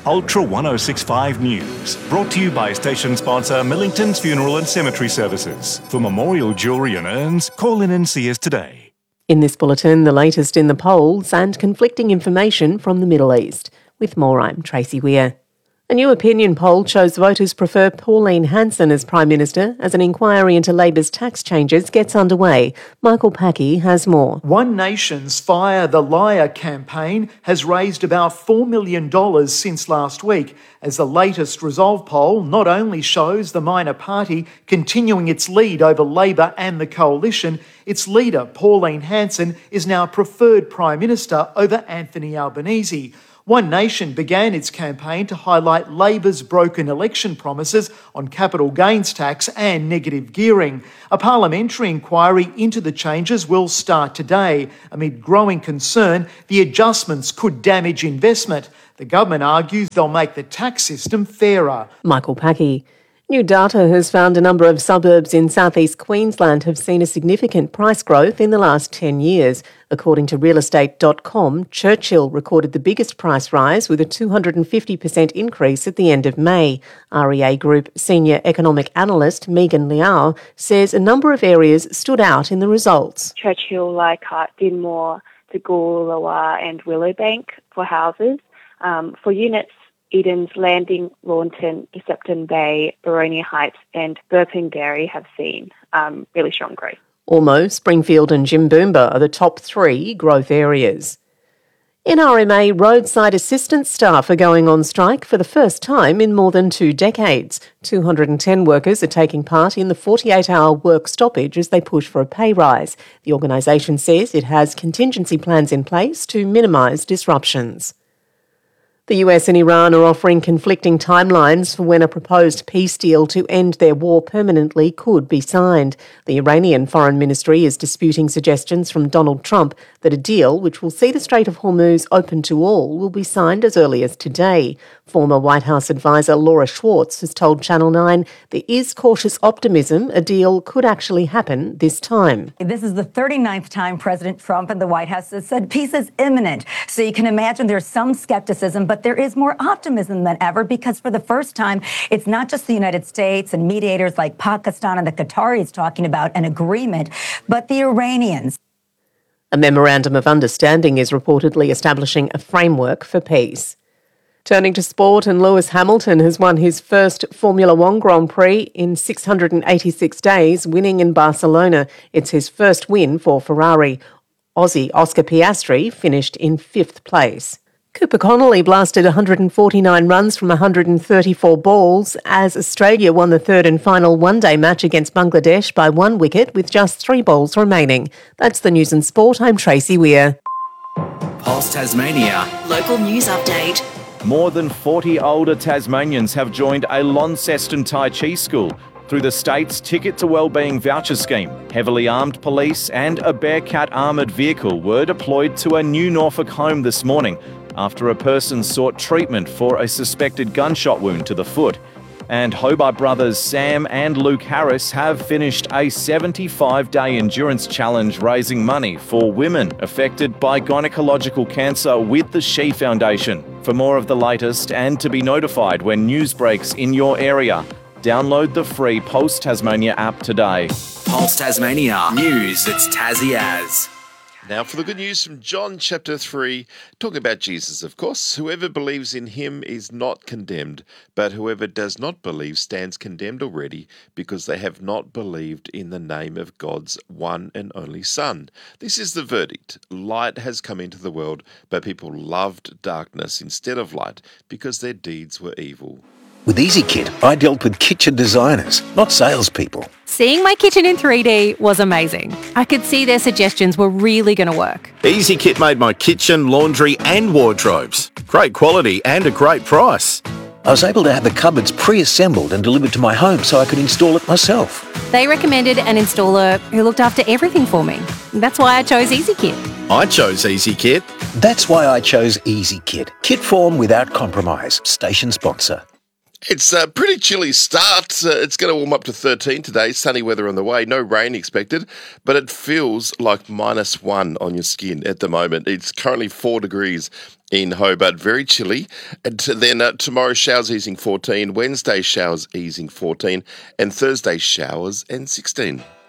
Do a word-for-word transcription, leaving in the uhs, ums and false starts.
Ultra one oh six point five News, brought to you by station sponsor Millington's Funeral and Cemetery Services. For memorial jewellery and urns, call in and see us today. In this bulletin, the latest in the polls and conflicting information from the Middle East. With more, I'm Tracy Weir. A new opinion poll shows voters prefer Pauline Hanson as Prime Minister as an inquiry into Labor's tax changes gets underway. Michael Packy has more. One Nation's Fire the Liar campaign has raised about four million dollars since last week, as the latest Resolve poll not only shows the minor party continuing its lead over Labor and the coalition, its leader, Pauline Hanson, is now preferred Prime Minister over Anthony Albanese. One Nation began its campaign to highlight Labor's broken election promises on capital gains tax and negative gearing. A parliamentary inquiry into the changes will start today. Amid growing concern, the adjustments could damage investment. The government argues they'll make the tax system fairer. Michael Packy. New data has found a number of suburbs in southeast Queensland have seen a significant price growth in the last ten years. According to real estate dot com, Churchill recorded the biggest price rise with a two hundred fifty percent increase at the end of May. R E A Group senior economic analyst Megan Liao says a number of areas stood out in the results. Churchill, Leichhardt, Dinmore, Toogoolawah and Willowbank for houses. Um, for units, Eden's Landing, Launton, Reception Bay, Boronia Heights and Burpengary have seen um, really strong growth. Ormo, Springfield and Jimboomba are the top three growth areas. N R M A roadside assistance staff are going on strike for the first time in more than two decades. two hundred ten workers are taking part in the forty-eight hour work stoppage as they push for a pay rise. The organisation says it has contingency plans in place to minimise disruptions. The U S and Iran are offering conflicting timelines for when a proposed peace deal to end their war permanently could be signed. The Iranian Foreign Ministry is disputing suggestions from Donald Trump that a deal, which will see the Strait of Hormuz open to all, will be signed as early as today. Former White House advisor Laura Schwartz has told Channel nine there is cautious optimism a deal could actually happen this time. This is the thirty-ninth time President Trump and the White House has said peace is imminent. So you can imagine there's some skepticism, but there is more optimism than ever because for the first time, it's not just the United States and mediators like Pakistan and the Qataris talking about an agreement, but the Iranians. A memorandum of understanding is reportedly establishing a framework for peace. Turning to sport, and Lewis Hamilton has won his first Formula One Grand Prix in six hundred eighty-six days, winning in Barcelona. It's his first win for Ferrari. Aussie Oscar Piastri finished in fifth place. Cooper Connolly blasted one hundred forty-nine runs from one hundred thirty-four balls as Australia won the third and final one-day match against Bangladesh by one wicket with just three balls remaining. That's the news and sport. I'm Tracy Weir. Pulse Tasmania. Local news update. More than forty older Tasmanians have joined a Launceston Tai Chi school through the state's Ticket to Wellbeing voucher scheme. Heavily armed police and a Bearcat armoured vehicle were deployed to a new Norfolk home this morning after a person sought treatment for a suspected gunshot wound to the foot. And Hobart brothers Sam and Luke Harris have finished a seventy-five day endurance challenge raising money for women affected by gynecological cancer with the She Foundation. For more of the latest and to be notified when news breaks in your area, download the free Pulse Tasmania app today. Pulse Tasmania. News that's Tassie as. Now for the good news from John chapter three, talking about Jesus, of course. Whoever believes in him is not condemned, but whoever does not believe stands condemned already, because they have not believed in the name of God's one and only Son. This is the verdict. Light has come into the world, but people loved darkness instead of light, because their deeds were evil. With EasyKit, I dealt with kitchen designers, not salespeople. Seeing my kitchen in three D was amazing. I could see their suggestions were really going to work. EasyKit made my kitchen, laundry and wardrobes. Great quality and a great price. I was able to have the cupboards pre-assembled and delivered to my home so I could install it myself. They recommended an installer who looked after everything for me. That's why I chose EasyKit. I chose EasyKit. That's why I chose EasyKit. Kit form without compromise. Station sponsor. It's a pretty chilly start. Uh, it's going to warm up to thirteen today. Sunny weather on the way. No rain expected, but it feels like minus one on your skin at the moment. It's currently four degrees In Hobart, very chilly. And t- then uh, tomorrow, showers easing fourteen. Wednesday, showers easing fourteen. And Thursday, showers and sixteen.